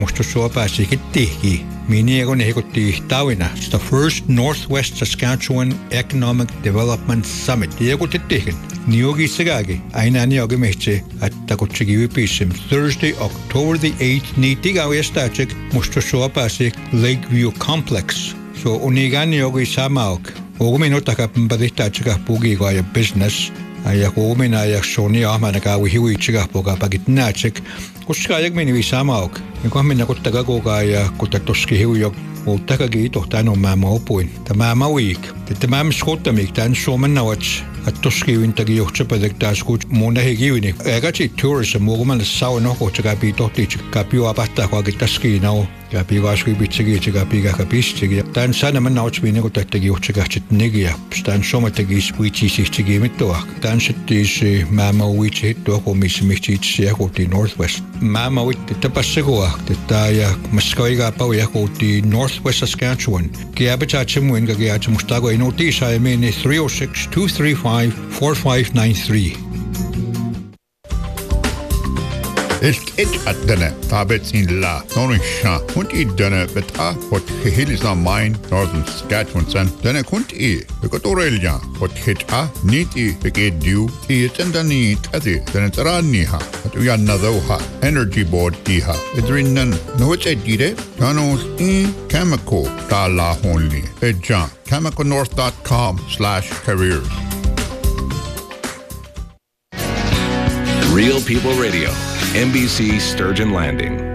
Musta suopasi kittihi. Miniagon ehikutti tauina. The first Northwest Saskatchewan Economic Development Summit. Ehikutittihin. Niogi sagagi. Aina niogi mehti. Että kutsigi vipisim. Thursday, October the 8th. Niitigawi estachik. Musta suopasi Lakeview Complex. So unigan niogi samauk. Ogumino takapambadihtaachika pugiga ja business. Ja kuumina ja soni ahmanaga wihiwi chigapoga pagitnaachik. Koska meni visamauk. Ja kun minä kuttaga koga ja kuttatoski hiujok. Uuttakagi tohtaan maailma opuin. Tämä mauik. Tämä skottamik tän Suomen nauats. Toski yntagi johtsapadak taas kut muuna higivini. Ägati tourism muguman sauna kohtaga pi tohti kapiu apahtaa kuakin taski nau. Kapi vaskui pitsegi kapi kapistegi. Tän sanaman nauts minä kuttattagi johtsagatsit negia. Tän somattagis viitsisistegi mittoa. Tän settis maailma uitsi hittoa komissa mihtiitsi jakuutti Northwest. Maailma uitti tapassagoa. Tätä ja maskoiga pau jakuutti Northwest Saskatchewan. Kiabitaatsemuin kagiaatsemustago inotiisa ja meni 306-235-4593. Et attene tabetsin la norisha kunt I denne beta hot helisna mine Northern Saskatchewan san denne kunt I bekotorelja hot hit a nit I begediu I etendani ati denne taraniha at uyanna doha energy board diha idrinnan nohut edire janos I chemical tala honli edja chemicalnorth.com/careers. Real People Radio, NBC Sturgeon Landing.